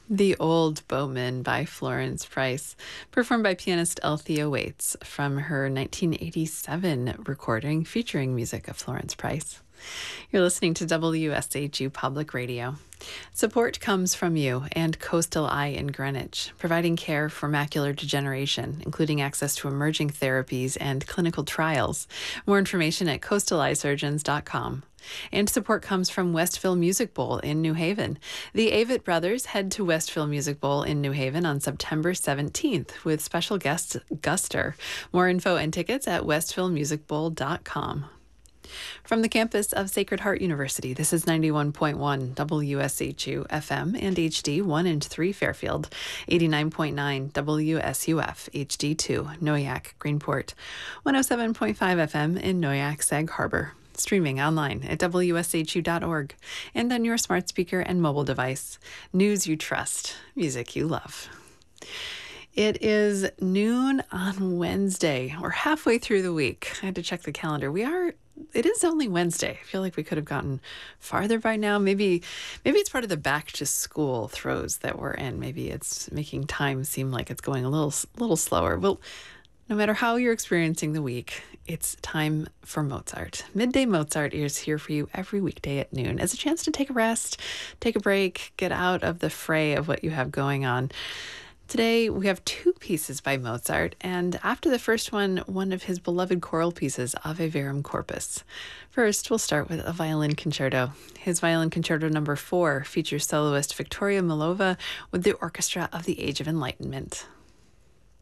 The Old Boatman by Florence Price, performed by pianist Althea Waits from her 1987 recording featuring music of Florence Price. You're listening to WSHU Public Radio. Support comes from you and Coastal Eye in Greenwich, providing care for macular degeneration, including access to emerging therapies and clinical trials. More information at coastaleyesurgeons.com. And support comes from Westville Music Bowl in New Haven. The Avett brothers head to Westville Music Bowl in New Haven on September 17th with special guest Guster. More info and tickets at westvillemusicbowl.com. From the campus of Sacred Heart University, this is 91.1 WSHU FM and HD 1 and 3 Fairfield, 89.9 WSUF HD2 Noyak Greenport, 107.5 FM in Noyak Sag Harbor. Streaming online at WSHU.org and on your smart speaker and mobile device. News you trust, music you love. It is noon on Wednesday. We're halfway through the week. I had to check the calendar. It is only Wednesday. I feel like we could have gotten farther by now. Maybe it's part of the back to school throes that we're in. Maybe it's making time seem like it's going a little slower. Well, no matter how you're experiencing the week, it's time for Mozart. Midday Mozart is here for you every weekday at noon as a chance to take a rest, take a break, get out of the fray of what you have going on. Today, we have two pieces by Mozart, and after the first one of his beloved choral pieces, Ave Verum Corpus. First, we'll start with a violin concerto. His Violin Concerto No. 4 features soloist Victoria Milova with the Orchestra of the Age of Enlightenment.